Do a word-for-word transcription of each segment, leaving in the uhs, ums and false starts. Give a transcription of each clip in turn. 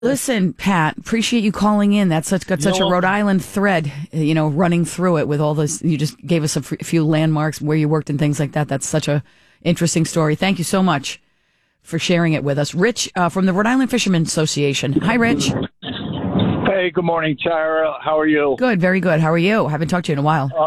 Listen, Pat, appreciate you calling in. That's such got such a Rhode Island thread, you know, running through it with all this. You just gave us a f- few landmarks where you worked and things like that. That's such a interesting story. Thank you so much for sharing it with us. Rich uh, from the Rhode Island Fishermen's Association. Hi, Rich. Hey, good morning, Tara. How are you? Good, very good. How are you? Haven't talked to you in a while. Uh,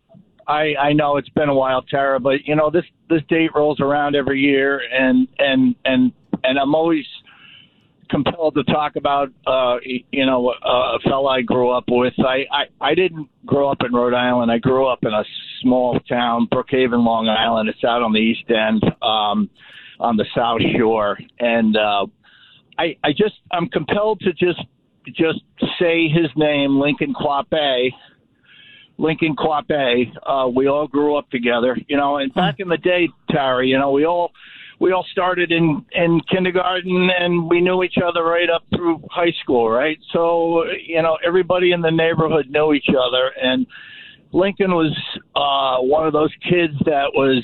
I I know it's been a while, Tara, but you know this this date rolls around every year, and and and and I'm always compelled to talk about, uh, you know, a fella I grew up with. I, I, I didn't grow up in Rhode Island. I grew up in a small town, Brookhaven, Long Island. It's out on the East End, um, on the South Shore. And uh, I, I just, I'm compelled to just, just say his name, Lincoln Quape. Lincoln Quape. Uh, we all grew up together, you know, and back in the day, Tara, you know, we all, We all started in, in kindergarten, and we knew each other right up through high school, right? So, you know, everybody in the neighborhood knew each other. And Lincoln was uh, one of those kids that was,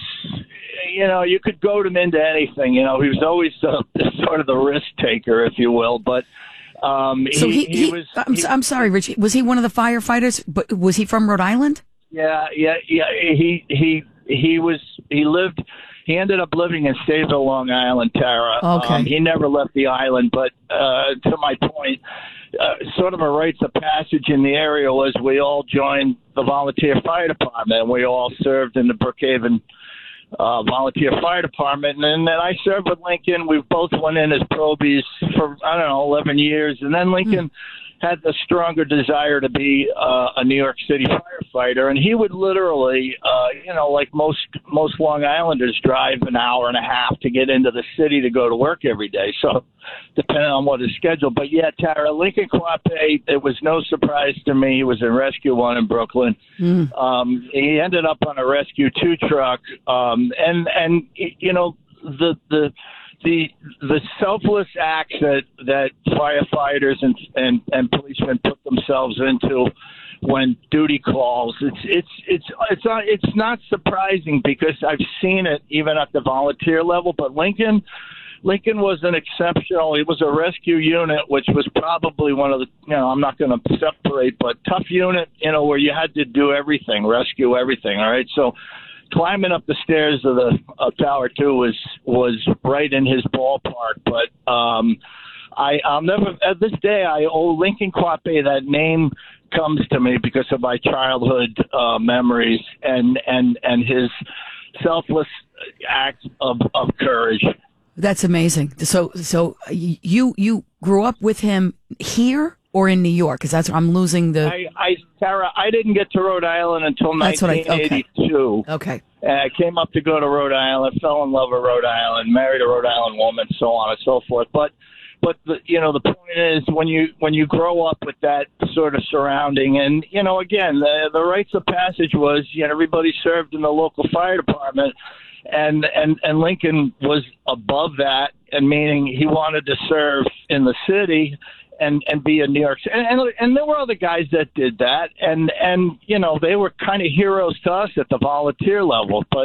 you know, you could goad him into anything. You know, he was always the, sort of the risk taker, if you will. But um, so he, he, he, he was. I'm, he, I'm sorry, Rich. Was he one of the firefighters? But was he from Rhode Island? Yeah, yeah, yeah. He he he was. He lived. He ended up living in Statesville, Long Island, Tara. Okay. Um, he never left the island, but uh, to my point, uh, sort of a rites of passage in the area was we all joined the volunteer fire department. We all served in the Brookhaven uh, volunteer fire department, and then I served with Lincoln. We both went in as probies for, I don't know, eleven years, and then Lincoln mm. had the stronger desire to be uh, a New York City firefighter, and he would literally, uh, you know, like most most Long Islanders, drive an hour and a half to get into the city to go to work every day. So, depending on what his schedule. But yeah, Tara, Lincoln Quape, it was no surprise to me. He was in Rescue One in Brooklyn. Mm. Um, he ended up on a Rescue Two truck, um, and and you know the the. The the selfless acts that, that firefighters and, and, and policemen put themselves into when duty calls, it's it's it's it's not, it's not surprising because I've seen it even at the volunteer level. But Lincoln Lincoln was an exceptional. It was a rescue unit, which was probably one of the, you know, I'm not going to separate, but tough unit, you know, where you had to do everything, rescue everything. All right, so. Climbing up the stairs of the of Tower Two was was right in his ballpark, but um, I, I'll never. At this day, I owe Lincoln Quape. That name comes to me because of my childhood uh, memories and and and his selfless acts of, of courage. That's amazing. So so you you grew up with him here or in New York? Because that's I'm losing the. I, I, Sarah, I didn't get to Rhode Island until that's nineteen eighty-two. What I, okay. okay. And I came up to go to Rhode Island, fell in love with Rhode Island, married a Rhode Island woman, so on and so forth. But, but the, you know, the point is when you when you grow up with that sort of surrounding, and you know, again, the, the rites of passage was, you know, everybody served in the local fire department. And, and and Lincoln was above that, and meaning he wanted to serve in the city and, and be a New York City. And, and and there were other guys that did that, and and you know they were kind of heroes to us at the volunteer level. But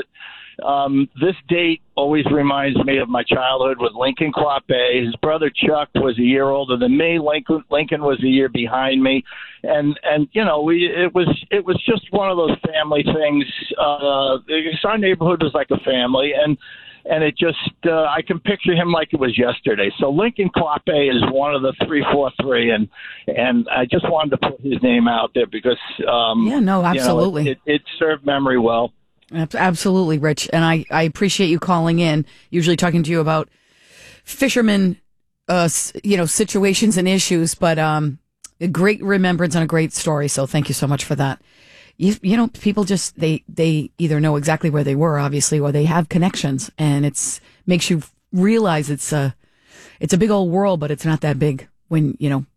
um, this date always reminds me of my childhood with Lincoln Quape. His brother Chuck was a year older than me. Lincoln Lincoln was a year behind me, and and you know we it was it was just one of those family things. Uh, our neighborhood was like a family, and and it just uh, I can picture him like it was yesterday. So Lincoln Quape is one of the three four three, and and I just wanted to put his name out there because um, yeah, no, absolutely, you know, it, it, it served memory well. Absolutely, Rich. And I, I appreciate you calling in, usually talking to you about fishermen, uh, you know, situations and issues, but um, a great remembrance and a great story. So thank you so much for that. You, you know, people just, they, they either know exactly where they were, obviously, or they have connections, and it's makes you realize it's a, it's a big old world, but it's not that big when, you know,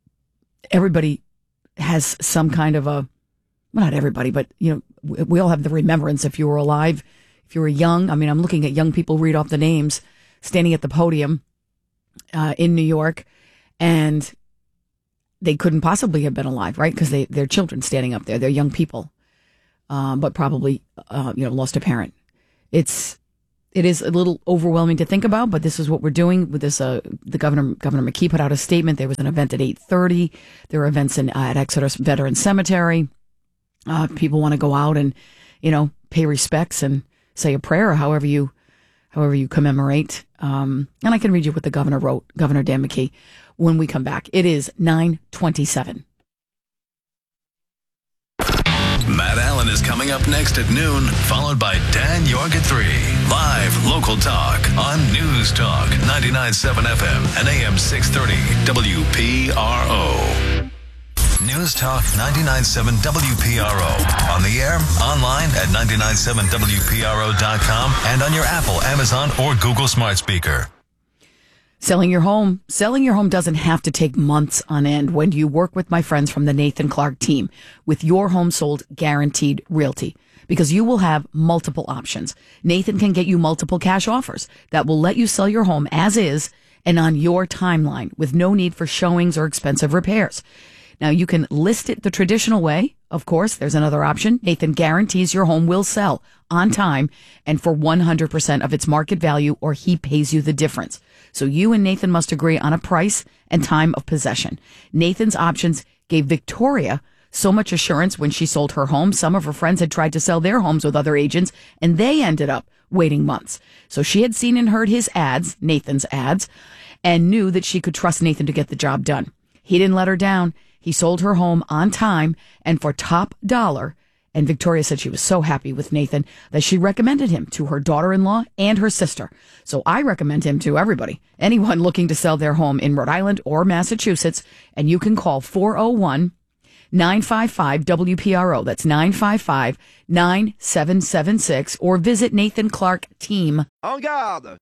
everybody has some kind of a, well, not everybody, but, you know, we all have the remembrance if you were alive, if you were young. I mean, I'm looking at young people read off the names standing at the podium uh, in New York, and they couldn't possibly have been alive, right? Because they, they're children standing up there. They're young people, um, but probably, uh, you know, lost a parent. It's it is a little overwhelming to think about, but this is what we're doing with this. Uh, the governor, Governor McKee, put out a statement. There was an event at eight thirty. There are events in, uh, at Exeter Veteran Cemetery. Uh, people want to go out and, you know, pay respects and say a prayer, or however you, however you commemorate. Um, and I can read you what the governor wrote, Governor Dan McKee, when we come back. It is nine twenty-seven. Matt Allen is coming up next at noon, followed by Dan York at three. Live local talk on News Talk ninety-nine point seven F M and A M six thirty W P R O. News Talk ninety-nine point seven W P R O. On the air, online at ninety-nine point seven W P R O dot com, and on your Apple, Amazon, or Google smart speaker. Selling your home. Selling your home doesn't have to take months on end when you work with my friends from the Nathan Clark team with Your Home Sold Guaranteed Realty, because you will have multiple options. Nathan can get you multiple cash offers that will let you sell your home as is and on your timeline with no need for showings or expensive repairs. Now, you can list it the traditional way. Of course, there's another option. Nathan guarantees your home will sell on time and for one hundred percent of its market value, or he pays you the difference. So you and Nathan must agree on a price and time of possession. Nathan's options gave Victoria so much assurance when she sold her home. Some of her friends had tried to sell their homes with other agents, and they ended up waiting months. So she had seen and heard his ads, Nathan's ads, and knew that she could trust Nathan to get the job done. He didn't let her down. He sold her home on time and for top dollar. And Victoria said she was so happy with Nathan that she recommended him to her daughter-in-law and her sister. So I recommend him to everybody, anyone looking to sell their home in Rhode Island or Massachusetts. And you can call four oh one, nine five five, W P R O. That's nine five five, nine seven seven six, or visit Nathan Clark Team. En garde!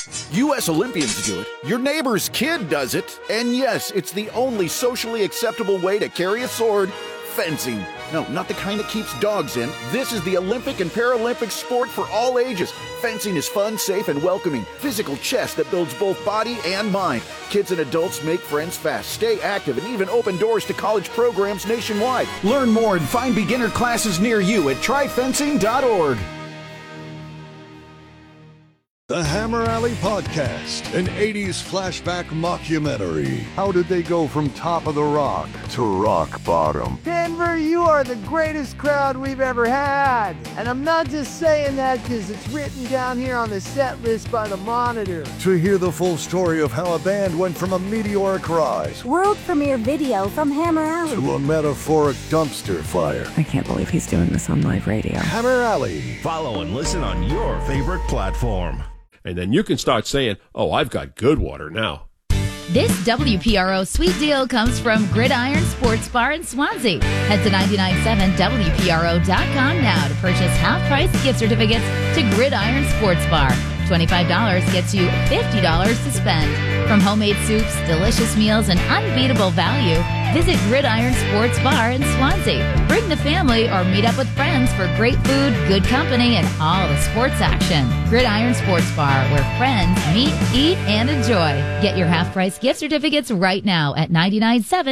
U S Olympians do it, your neighbor's kid does it, and yes, it's the only socially acceptable way to carry a sword: fencing. No, not the kind that keeps dogs in. This is the Olympic and Paralympic sport for all ages. Fencing is fun, safe, and welcoming. Physical chess that builds both body and mind. Kids and adults make friends fast, stay active, and even open doors to college programs nationwide. Learn more and find beginner classes near you at try fencing dot org. The Hammer Alley Podcast, an eighties flashback mockumentary. How did they go from top of the rock to rock bottom? Denver, you are the greatest crowd we've ever had. And I'm not just saying that because it's written down here on the set list by the Monitor. To hear the full story of how a band went from a meteoric rise, world premiere video from Hammer Alley, to a metaphoric dumpster fire. I can't believe he's doing this on live radio. Hammer Alley. Follow and listen on your favorite platform. And then you can start saying, oh, I've got good water now. This W P R O sweet deal comes from Gridiron Sports Bar in Swansea. Head to nine nine seven W P R O dot com now to purchase half-price gift certificates to Gridiron Sports Bar. twenty-five dollars gets you fifty dollars to spend. From homemade soups, delicious meals, and unbeatable value, visit Gridiron Sports Bar in Swansea. Bring the family or meet up with friends for great food, good company, and all the sports action. Gridiron Sports Bar, where friends meet, eat, and enjoy. Get your half-price gift certificates right now at nine nine seven.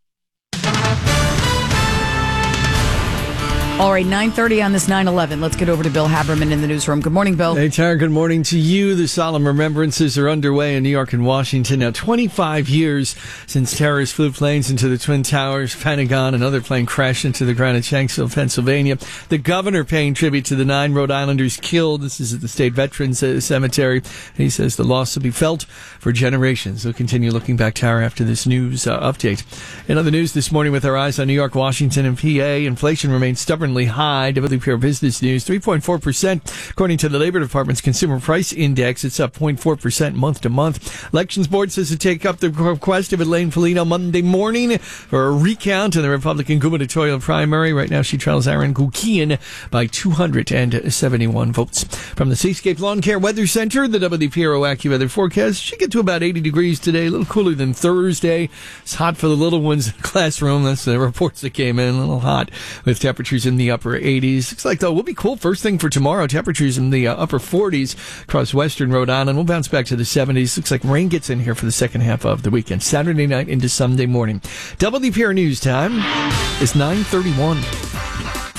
All right, nine thirty on this nine eleven. Let's get over to Bill Haberman in the newsroom. Good morning, Bill. Hey, Tara, good morning to you. The solemn remembrances are underway in New York and Washington. Now, twenty-five years since terrorists flew planes into the Twin Towers, Pentagon, another plane crashed into the ground in Shanksville, Pennsylvania. The governor paying tribute to the nine Rhode Islanders killed. This is at the State Veterans Cemetery. He says the loss will be felt for generations. We'll continue looking back, Tara, after this news uh, update. In other news this morning, with our eyes on New York, Washington, and P A, inflation remains stubborn high. W P R Business News, three point four percent. According to the Labor Department's Consumer Price Index, it's up zero point four percent month to month. Elections Board says to take up the request of Elaine Foligno Monday morning for a recount in the Republican gubernatorial primary. Right now, she trails Aaron Gukian by two hundred seventy-one votes. From the Seascape Lawn Care Weather Center, the W P R O AccuWeather forecast should get to about eighty degrees today, a little cooler than Thursday. It's hot for the little ones in the classroom. That's the reports that came in, a little hot with temperatures in the upper eighties. Looks like, though, we'll be cool first thing for tomorrow. Temperatures in the uh, upper forties across western Rhode Island. We'll bounce back to the seventies. Looks like rain gets in here for the second half of the weekend. Saturday night into Sunday morning. W P R News time is nine thirty-one.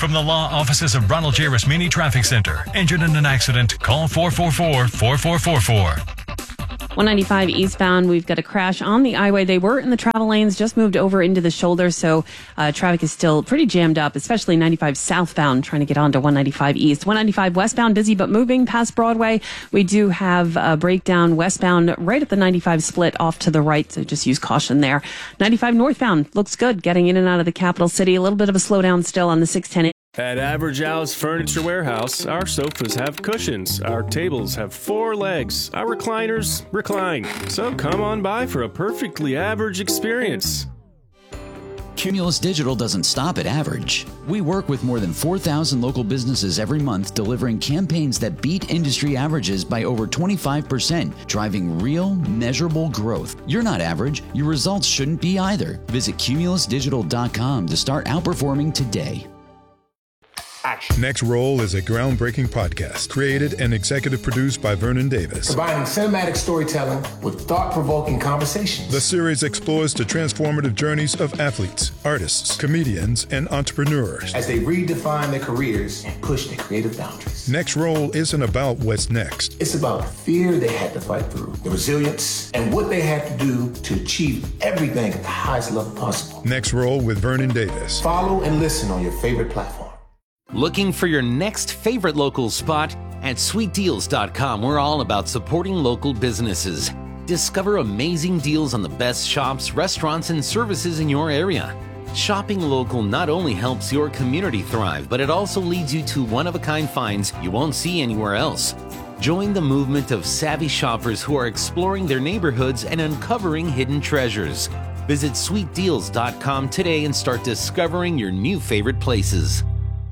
From the law offices of Ronald J. Rasmini Traffic Center. Injured in an accident? Call four four four, four four four four. one ninety-five eastbound, we've got a crash on the I-way. They were in the travel lanes, just moved over into the shoulder, so uh, traffic is still pretty jammed up, especially ninety-five southbound, trying to get onto one ninety-five east. one ninety-five westbound, busy but moving past Broadway. We do have a breakdown westbound right at the ninety-five split off to the right, so just use caution there. ninety-five northbound looks good, getting in and out of the capital city. A little bit of a slowdown still on the six ten. At Average Al's Furniture Warehouse, our sofas have cushions, our tables have four legs, our recliners recline. So come on by for a perfectly average experience. Cumulus Digital doesn't stop at average. We work with more than four thousand local businesses every month, delivering campaigns that beat industry averages by over twenty-five percent, driving real, measurable growth. You're not average. Your results shouldn't be either. Visit cumulus digital dot com to start outperforming today. Next Roll is a groundbreaking podcast created and executive produced by Vernon Davis. Combining cinematic storytelling with thought-provoking conversations. The series explores the transformative journeys of athletes, artists, comedians, and entrepreneurs as they redefine their careers and push their creative boundaries. Next Roll isn't about what's next. It's about the fear they had to fight through, the resilience, and what they had to do to achieve everything at the highest level possible. Next Roll with Vernon Davis. Follow and listen on your favorite platform. Looking for your next favorite local spot? At sweet deals dot com, we're all about supporting local businesses. Discover amazing deals on the best shops, restaurants, and services in your area. Shopping local not only helps your community thrive, but it also leads you to one-of-a-kind finds you won't see anywhere else. Join the movement of savvy shoppers who are exploring their neighborhoods and uncovering hidden treasures. Visit sweet deals dot com today and start discovering your new favorite places.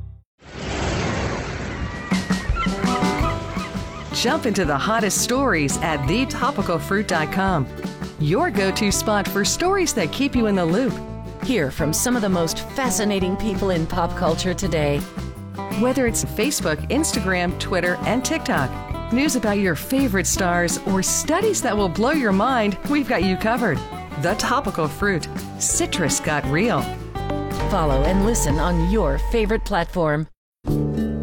Jump into the hottest stories at the topical fruit dot com. Your go-to spot for stories that keep you in the loop. Hear from some of the most fascinating people in pop culture today. Whether it's Facebook, Instagram, Twitter, and TikTok, news about your favorite stars, or studies that will blow your mind, we've got you covered. The Topical Fruit. Citrus got real. Follow and listen on your favorite platform.